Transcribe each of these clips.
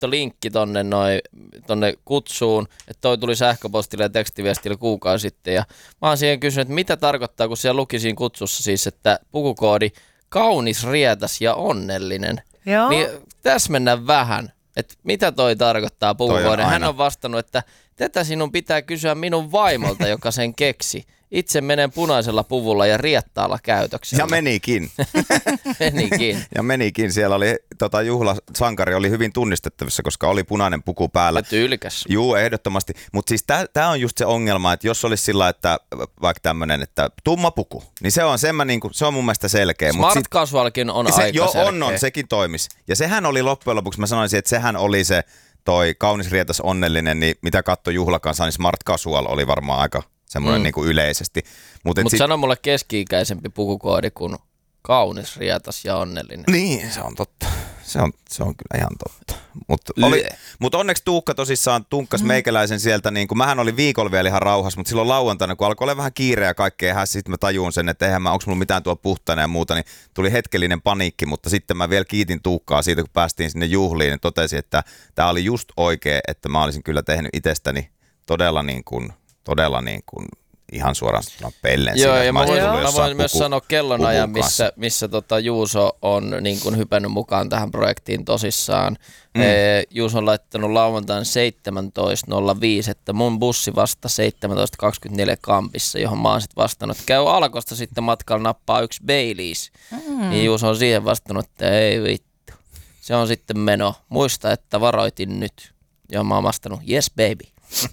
laittoi linkki tonne kutsuun, että toi tuli sähköpostille ja tekstiviestille kuukausi sitten. Ja mä oon siihen kysynyt, että mitä tarkoittaa, kun siellä luki siinä kutsussa siis, että pukukoodi kaunis, rietas ja onnellinen. Joo. Niin täsmennä vähän, että mitä toi tarkoittaa pukukoodi. Hän on vastannut, että tätä sinun pitää kysyä minun vaimolta, joka sen keksi. Itse menen punaisella puvulla ja riettaalla käytöksellä. Ja menikin. Ja menikin. Siellä oli juhlasankari oli hyvin tunnistettavissa, koska oli punainen puku päällä. Ja tyylikäs. Juu, ehdottomasti. Mutta siis tämä on just se ongelma, että jos olisi sillä, että vaikka tämmöinen, että tumma puku, niin se on mun mielestä selkeä. Smart casualkin on aika selkeä. On, sekin toimisi. Ja sehän oli loppujen lopuksi, mä sanoisin, että sehän oli se toi kaunis, rietas, onnellinen, niin mitä katsoi juhlakansa, niin smart casual oli varmaan aika semmoinen niin kuin yleisesti. Mutta sano mulle keski-ikäisempi pukukoodi kuin kaunis, rietas ja onnellinen. Niin, se on totta. Se on kyllä ihan totta. Mutta onneksi Tuukka tosissaan tunkkas meikäläisen sieltä, niin kuin mähän olin viikolla vielä ihan rauhassa, mutta silloin lauantaina, kun alkoi olla vähän kiire ja kaikkea, sitten mä tajuun sen, että onko mulla mitään tuolla puhtaana ja muuta, niin tuli hetkellinen paniikki, mutta sitten mä vielä kiitin Tuukkaa siitä, kun päästiin sinne juhliin, niin totesin, että tämä oli just oikein, että mä olisin kyllä tehnyt itsestäni todella niin kuin ihan suoraan pellen. Joo, ja mä voin myös sanoa kellonajan, missä Juuso on niin kuin hypännyt mukaan tähän projektiin tosissaan. Juuso on laittanut lauantain 17.05, että mun bussi vasta 17.24 kampissa, johon mä oon sitten vastannut, että käy Alkosta sitten matkalla nappaa yksi Baileys. Niin Juuso on siihen vastannut, että ei vittu. Se on sitten meno. Muista, että varoitin nyt. Ja mä oon vastannut, yes baby.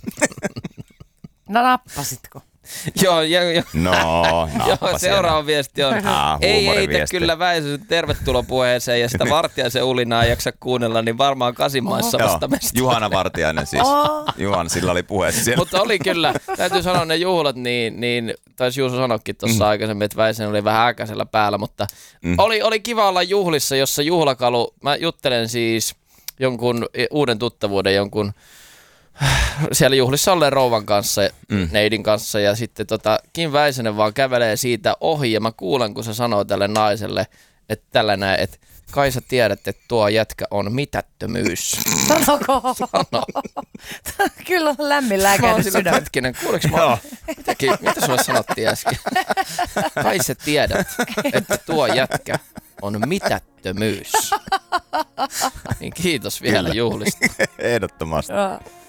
No nappasitko? Joo, seuraava viesti on, ei eitä kyllä Väisäsen tervetulopuheeseen ja sitä Vartiaisen ulinaa ei jaksa kuunnella, niin varmaan Kasimaissa vasta mesta. Juhana Vartiainen siis. Juhan, sillä oli puheessa siellä. Mutta oli kyllä, täytyy sanoa ne juhlat, niin taisi Juuso sanoakin tuossa aikaisemmin, että Väisänen oli vähän äkäisellä päällä, mutta oli kiva olla juhlissa, jossa juhlakalu, mä juttelen siis jonkun uuden tuttavuuden, siellä juhlissa olleen rouvan kanssa, neidin kanssa, ja sitten Kim Väisänen vaan kävelee siitä ohi, ja mä kuulen, kun se sanoo tälle naiselle, että tällainen, että kai sä tiedät, että tuo jätkä on mitättömyys. Sanoko? Sano. Kyllä on lämmin lääkäinen sydän. Hetkinen, kuuleeko mä? Mitä sulle sanottiin äsken? Kai sä tiedät, että tuo jätkä on mitättömyys. Niin kiitos vielä juhlista. Ehdottomasti.